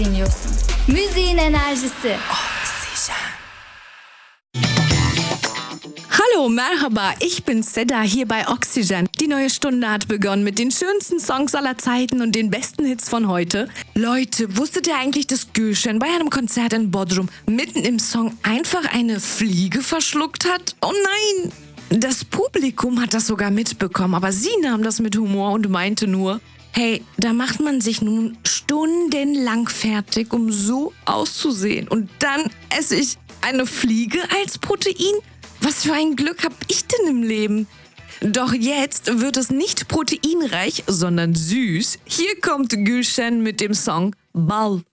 dinliyorsun. Müziğin enerjisi. Hallo, merhaba, ich bin Seda hier bei Oxygen. Die neue Stunde hat begonnen mit den schönsten Songs aller Zeiten und den besten Hits von heute. Leute, wusstet ihr eigentlich, dass Gülşen bei einem Konzert in Bodrum mitten im Song einfach eine Fliege verschluckt hat? Oh nein! Das Publikum hat das sogar mitbekommen, aber sie nahm das mit Humor und meinte nur, hey, da macht man sich nun stundenlang fertig, um so auszusehen. Und dann esse ich eine Fliege als Protein? Was für ein Glück hab ich denn im Leben? Doch jetzt wird es nicht proteinreich, sondern süß. Hier kommt Gülşen mit dem Song Bal.